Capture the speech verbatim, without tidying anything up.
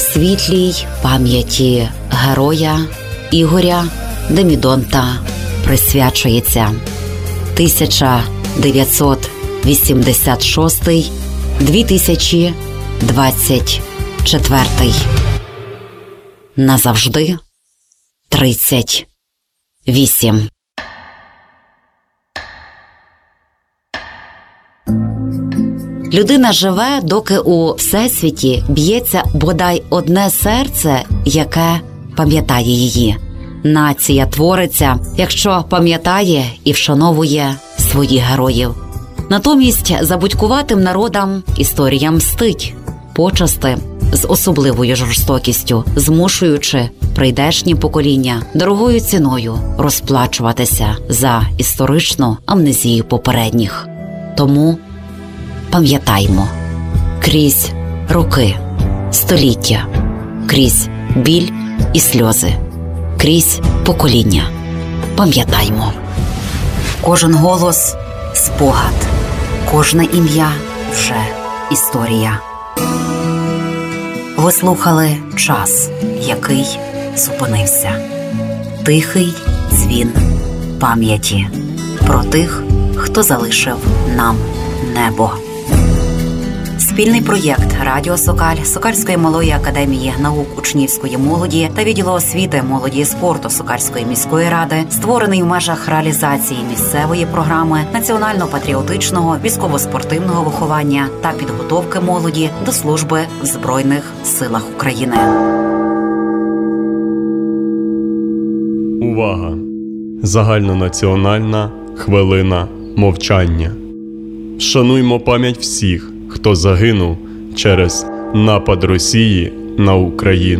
світлій пам'яті героя Ігоря Демідонта присвячується тисяча дев'ятсот вісімдесят шостий - дві тисячі двадцять четвертий. Назавжди тридцять вісім. Людина живе, доки у всесвіті б'ється бодай одне серце, яке пам'ятає її. Нація твориться, якщо пам'ятає і вшановує своїх героїв. Натомість забудькуватим народам історія мстить, почасти з особливою жорстокістю, змушуючи прийдешні покоління дорогою ціною розплачуватися за історичну амнезію попередніх. Тому пам'ятаймо крізь роки, століття, крізь біль і сльози, крізь покоління. Пам'ятаймо. Кожен голос – спогад, кожне ім'я – вже історія. Ви слухали «Час, який зупинився». Тихий дзвін пам'яті про тих, хто залишив нам небо. Спільний проєкт Радіо Сокаль, Сокальської малої академії наук учнівської молоді та відділу освіти, молоді і спорту Сокальської міської ради, створений в межах реалізації місцевої програми національно-патріотичного військово-спортивного виховання та підготовки молоді до служби в Збройних силах України. Увага! Загальнонаціональна хвилина мовчання. Вшануймо пам'ять всіх, хто загинув через напад Росії на Україну.